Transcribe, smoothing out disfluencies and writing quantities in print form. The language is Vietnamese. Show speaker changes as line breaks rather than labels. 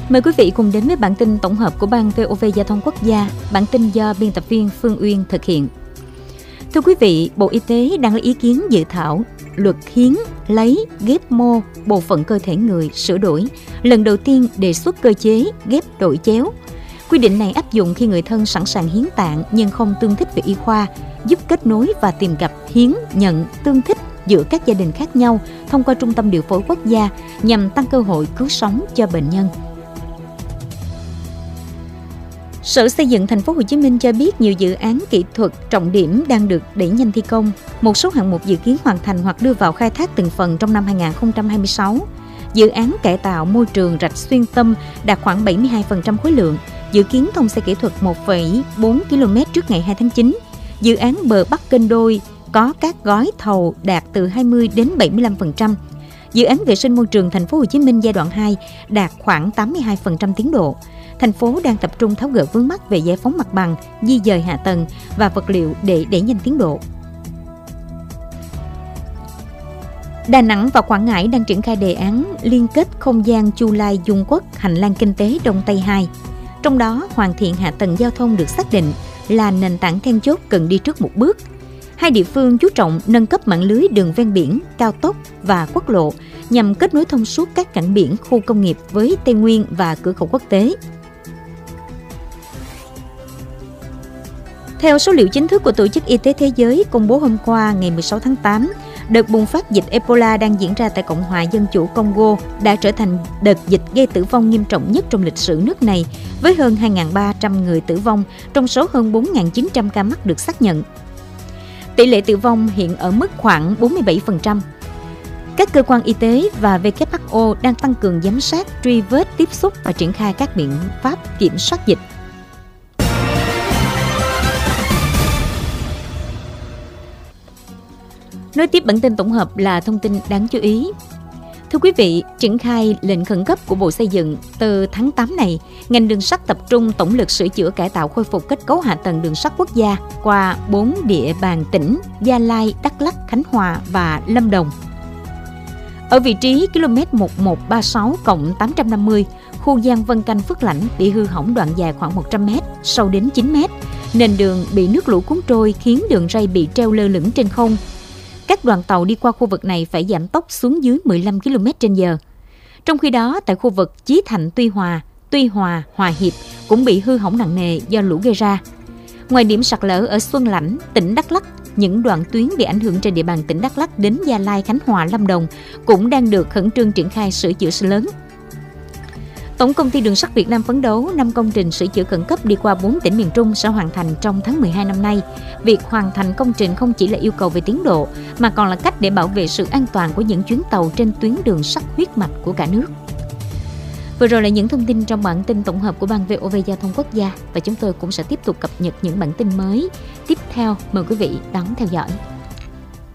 Mời quý vị cùng đến với bản tin tổng hợp của Ban VOV Giao thông Quốc gia. Bản tin do biên tập viên Phương Uyên thực hiện. Thưa quý vị, Bộ Y tế đang lấy ý kiến dự thảo luật hiến, lấy, ghép mô bộ phận cơ thể người sửa đổi, lần đầu tiên đề xuất cơ chế ghép đổi chéo. Quy định này áp dụng khi người thân sẵn sàng hiến tạng nhưng không tương thích về y khoa, giúp kết nối và tìm gặp hiến, nhận, tương thích giữa các gia đình khác nhau thông qua Trung tâm Điều phối Quốc gia nhằm tăng cơ hội cứu sống cho bệnh nhân. Sở Xây dựng Thành phố Hồ Chí Minh cho biết nhiều dự án kỹ thuật trọng điểm đang được đẩy nhanh thi công. Một số hạng mục dự kiến hoàn thành hoặc đưa vào khai thác từng phần trong năm 2026. Dự án cải tạo môi trường rạch Xuyên Tâm đạt khoảng 72% khối lượng, dự kiến thông xe kỹ thuật 1,4 km trước ngày 2 tháng 9. Dự án bờ Bắc Kênh Đôi có các gói thầu đạt từ 20 đến 75%. Dự án vệ sinh môi trường Thành phố Hồ Chí Minh giai đoạn 2 đạt khoảng 82% tiến độ. Thành phố đang tập trung tháo gỡ vướng mắc về giải phóng mặt bằng, di dời hạ tầng và vật liệu để đẩy nhanh tiến độ. Đà Nẵng và Quảng Ngãi đang triển khai đề án liên kết không gian Chu Lai Dung Quất hành lang kinh tế Đông Tây 2. Trong đó, hoàn thiện hạ tầng giao thông được xác định là nền tảng then chốt cần đi trước một bước. Hai địa phương chú trọng nâng cấp mạng lưới đường ven biển, cao tốc và quốc lộ nhằm kết nối thông suốt các cảng biển, khu công nghiệp với Tây Nguyên và cửa khẩu quốc tế. Theo số liệu chính thức của Tổ chức Y tế Thế giới công bố hôm qua ngày 16 tháng 8, đợt bùng phát dịch Ebola đang diễn ra tại Cộng hòa Dân chủ Congo đã trở thành đợt dịch gây tử vong nghiêm trọng nhất trong lịch sử nước này, với hơn 2.300 người tử vong, trong số hơn 4.900 ca mắc được xác nhận. Tỷ lệ tử vong hiện ở mức khoảng 47%. Các cơ quan y tế và WHO đang tăng cường giám sát, truy vết, tiếp xúc và triển khai các biện pháp kiểm soát dịch. Nối tiếp bản tin tổng hợp là thông tin đáng chú ý. Thưa quý vị, triển khai lệnh khẩn cấp của Bộ Xây dựng từ tháng 8 này, ngành đường sắt tập trung tổng lực sửa chữa cải tạo khôi phục kết cấu hạ tầng đường sắt quốc gia qua 4 địa bàn tỉnh Gia Lai, Đắk Lắk, Khánh Hòa và Lâm Đồng. Ở vị trí km 1136+850, khu Giang Vân Canh Phước Lãnh bị hư hỏng đoạn dài khoảng 100 m, sâu đến 9 m. Nền đường bị nước lũ cuốn trôi khiến đường ray bị treo lơ lửng trên không. Các đoàn tàu đi qua khu vực này phải giảm tốc xuống dưới 15 km/h. Trong khi đó, tại khu vực Chí Thạnh Tuy Hòa, Hòa Hiệp cũng bị hư hỏng nặng nề do lũ gây ra. Ngoài điểm sạt lở ở Xuân Lãnh, tỉnh Đắk Lắk, những đoạn tuyến bị ảnh hưởng trên địa bàn tỉnh Đắk Lắk đến Gia Lai, Khánh Hòa, Lâm Đồng cũng đang được khẩn trương triển khai sửa chữa lớn. Tổng công ty Đường sắt Việt Nam phấn đấu 5 công trình sửa chữa khẩn cấp đi qua 4 tỉnh miền Trung sẽ hoàn thành trong tháng 12 năm nay. Việc hoàn thành công trình không chỉ là yêu cầu về tiến độ, mà còn là cách để bảo vệ sự an toàn của những chuyến tàu trên tuyến đường sắt huyết mạch của cả nước. Vừa rồi là những thông tin trong bản tin tổng hợp của Ban VOV Giao thông Quốc gia, và chúng tôi cũng sẽ tiếp tục cập nhật những bản tin mới tiếp theo. Mời quý vị đón theo dõi.